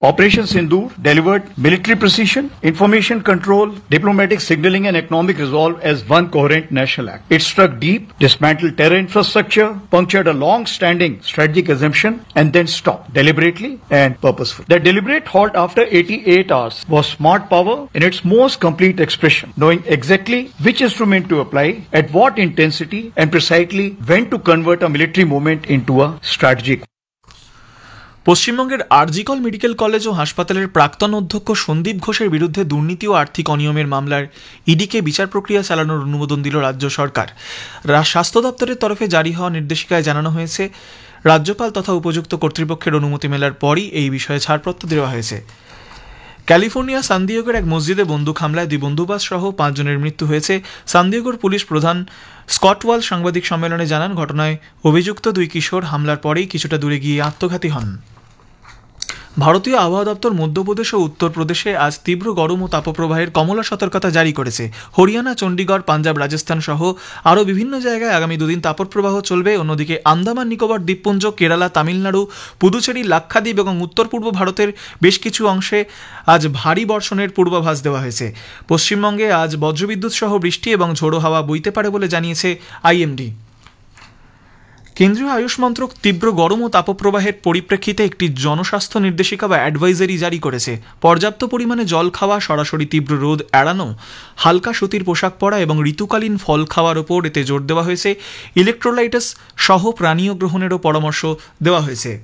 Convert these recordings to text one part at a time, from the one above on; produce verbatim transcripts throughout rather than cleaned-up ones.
Operation Sindoor delivered military precision, information control, diplomatic signaling and economic resolve as one coherent national act. It struck deep, dismantled terror infrastructure, punctured a long-standing strategic assumption and then stopped deliberately and purposefully. The deliberate halt after eighty-eight hours was smart power in its most complete expression, knowing exactly which instrument to apply, at what intensity and precisely when to convert a military movement into a strategic. পশ্চিমবঙ্গের RG Kar medical college ও হাসপাতালের প্রাক্তন অধ্যক্ষ সন্দীপ ঘোষের বিরুদ্ধে দুর্নীতি ও আর্থিক অনিয়মের মামলার ইডিকে বিচার প্রক্রিয়া চালানোর অনুমোদন দিল রাজ্য সরকার। স্বাস্থ্য দপ্তরের তরফে জারি হওয়া নির্দেশিকায় জানানো হয়েছে, রাজ্যপাল তথা উপযুক্ত কর্তৃপক্ষের অনুমতি মেলার পরই এই বিষয়ে ছাড়পত্র দেওয়া হয়েছে। ক্যালিফোর্নিয়া সান দিয়েগোর এক মসজিদে বন্দুক হামলায় দুই বন্দুকবাজ সহ পাঁচজনের মৃত্যু হয়েছে। সান দিয়েগোর পুলিশ প্রধান স্কট ওয়াল সাংবাদিক সম্মেলনে জানান, ঘটনায় অভিযুক্ত দুই কিশোর হামলার পরেই কিছুটা দূরে গিয়ে আত্মঘাতী হন। ভারতীয় আবহাওয়া দপ্তর মধ্যপ্রদেশ ও উত্তরপ্রদেশে আজ তীব্র গরম ও তাপপ্রবাহের কমলা সতর্কতা জারি করেছে। হরিয়ানা, চণ্ডীগড়, পাঞ্জাব, রাজস্থান সহ আরও বিভিন্ন জায়গায় আগামী দুদিন তাপপ্রবাহ চলবে। অন্যদিকে আন্দামান নিকোবর দ্বীপপুঞ্জ, কেরালা, তামিলনাড়ু, পুদুচেরি, লাক্ষাদ্বীপ এবং উত্তর পূর্ব ভারতের বেশ কিছু অংশে আজ ভারী বর্ষণের পূর্বাভাস দেওয়া হয়েছে। পশ্চিমবঙ্গে আজ বজ্রবিদ্যুৎ সহ বৃষ্টি এবং ঝোড়ো হাওয়া বইতে পারে বলে জানিয়েছে আইএমডি। কেন্দ্রীয় আয়ুষ মন্ত্রক তীব্র গরম ও তাপপ্রবাহের পরিপ্রেক্ষিতে একটি জনস্বাস্থ্য নির্দেশিকা বা অ্যাডভাইজারি জারি করেছে। পর্যাপ্ত পরিমাণে জল খাওয়া, সরাসরি তীব্র রোদ এড়ানো, হালকা সুতির পোশাক পরা এবং ঋতুকালীন ফল খাওয়ার ওপর এতে জোর দেওয়া হয়েছে। ইলেকট্রোলাইটাস সহ পানীয় গ্রহণেরও পরামর্শ দেওয়া হয়েছে।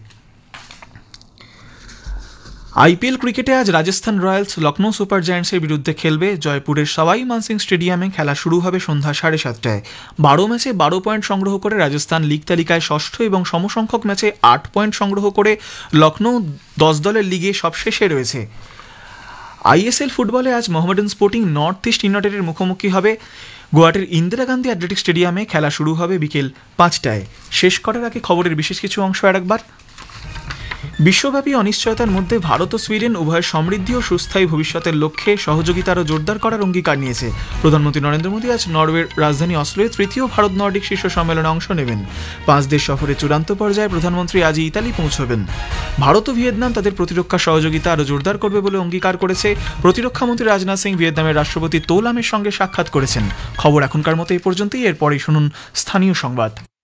আইপিএল ক্রিকেটে আজ রাজস্থান রয়্যালস লখনৌ সুপার জায়ান্টসের বিরুদ্ধে খেলবে। জয়পুরের সওয়াই মানসিং স্টেডিয়ামে খেলা শুরু হবে সন্ধ্যা সাড়ে সাতটায়। বারো ম্যাচে বারো পয়েন্ট সংগ্রহ করে রাজস্থান লিগ তালিকায় ষষ্ঠ এবং সমসংখ্যক ম্যাচে আট পয়েন্ট সংগ্রহ করে লখনৌ দশ দলের লিগে সবশেষে রয়েছে। আইএসএল ফুটবলে আজ মোহামেডান স্পোর্টিং নর্থ ইস্ট ইউনাইটেডের মুখোমুখি হবে। গুয়াহাটির ইন্দিরা গান্ধী অ্যাথলেটিক স্টেডিয়ামে খেলা শুরু হবে বিকেল পাঁচটায়। শেষ করার আগে খবরের বিশেষ কিছু অংশ আরেকবার। বিশ্বব্যাপী অনিশ্চয়তার মধ্যে ভারত ও সুইডেন উভয় সমৃদ্ধি ও সুস্থায়ী ভবিষ্যতের লক্ষ্যে সহযোগিতা আরও জোরদার করার অঙ্গীকার নিয়েছে। প্রধানমন্ত্রী নরেন্দ্র মোদী আজ নরওয়ের রাজধানী অসলোয় তৃতীয় ভারত নর্ডিক শীর্ষ সম্মেলনে অংশ নেবেন। পাঁচ দেশ সফরে চূড়ান্ত পর্যায়ে প্রধানমন্ত্রী আজই ইতালি পৌঁছবেন। ভারত ও ভিয়েতনাম তাদের প্রতিরক্ষা সহযোগিতা আরও জোরদার করবে বলে অঙ্গীকার করেছে। প্রতিরক্ষামন্ত্রী রাজনাথ সিং ভিয়েতনামের রাষ্ট্রপতি তো লামের সঙ্গে সাক্ষাৎ করেছেন। খবর এখনকার মতো এই পর্যন্তই। এরপরেই শুনুন স্থানীয় সংবাদ।